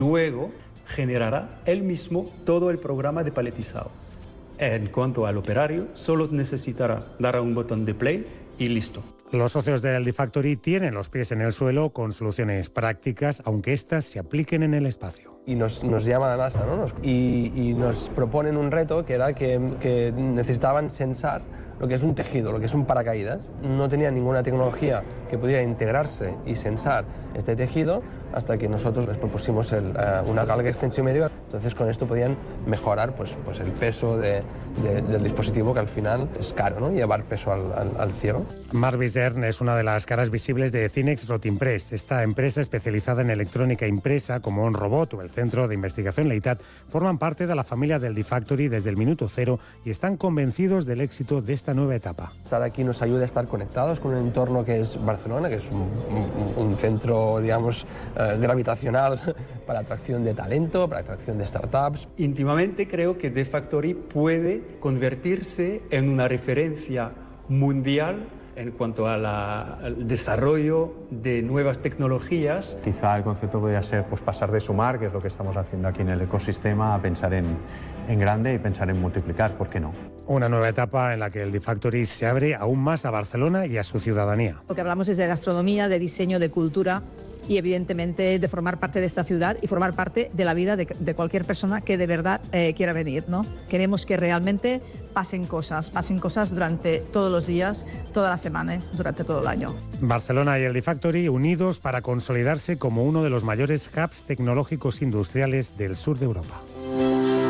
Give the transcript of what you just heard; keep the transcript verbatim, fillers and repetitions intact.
Luego generará él mismo todo el programa de paletizado. En cuanto al operario, solo necesitará dar a un botón de play y listo. Los socios de Eldifactory tienen los pies en el suelo con soluciones prácticas, aunque éstas se apliquen en el espacio. Y nos, nos llama la NASA, ¿no? Nos, y, y nos proponen un reto que era que, que necesitaban sensar lo que es un tejido, lo que es un paracaídas. No tenía ninguna tecnología que pudiera integrarse y sensar este tejido hasta que nosotros les propusimos el, uh, una galga extensión medio. Entonces con esto podían mejorar pues, pues el peso de, de, del dispositivo, que al final es caro, ¿no? Llevar peso al, al, al cielo. Marc Bizern es una de las caras visibles de Cinex Rotimpress. Esta empresa especializada en electrónica impresa como OnRobot o el Centro de Investigación Leitat forman parte de la familia del Eldifactory desde el minuto cero y están convencidos del éxito de esta nueva etapa. Estar aquí nos ayuda a estar conectados con un entorno que es Barcelona, que es un, un, un centro, digamos, eh, gravitacional para atracción de talento, para atracción de startups. Íntimamente creo que Defactory puede convertirse en una referencia mundial en cuanto a la, al desarrollo de nuevas tecnologías. Quizá el concepto podría ser pues, pasar de sumar, que es lo que estamos haciendo aquí en el ecosistema, a pensar en, en grande y pensar en multiplicar, ¿por qué no? Una nueva etapa en la que el Eldifactory se abre aún más a Barcelona y a su ciudadanía. Lo que hablamos es de gastronomía, de diseño, de cultura y evidentemente de formar parte de esta ciudad y formar parte de la vida de, de cualquier persona que de verdad eh, quiera venir, ¿no? Queremos que realmente pasen cosas, pasen cosas durante todos los días, todas las semanas, durante todo el año. Barcelona y el Eldifactory unidos para consolidarse como uno de los mayores hubs tecnológicos industriales del sur de Europa.